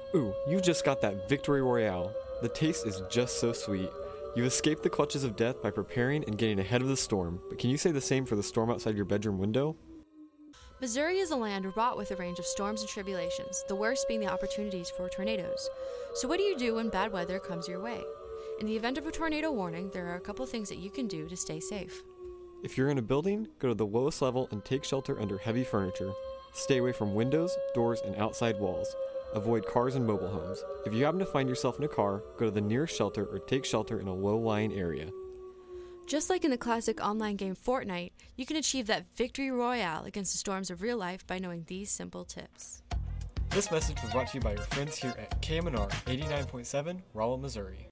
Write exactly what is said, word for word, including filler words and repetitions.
Ooh, you just got that Victory Royale. The taste is just so sweet. You've escaped the clutches of death by preparing and getting ahead of the storm, but can you say the same for the storm outside your bedroom window? Missouri is a land wrought with a range of storms and tribulations, the worst being the opportunities for tornadoes. So what do you do when bad weather comes your way? In the event of a tornado warning, there are a couple things that you can do to stay safe. If you're in a building, go to the lowest level and take shelter under heavy furniture. Stay away from windows, doors, and outside walls. Avoid cars and mobile homes. If you happen to find yourself in a car, go to the nearest shelter or take shelter in a low-lying area. Just like in the classic online game Fortnite, you can achieve that victory royale against the storms of real life by knowing these simple tips. This message was brought to you by your friends here at K M N R eighty-nine point seven, Rolla, Missouri.